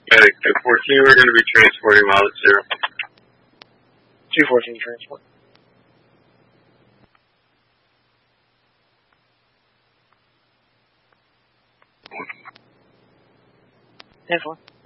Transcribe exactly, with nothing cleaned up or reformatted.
Medic two fourteen, we're going to be transporting while it's zero. two fourteen transport. ten four.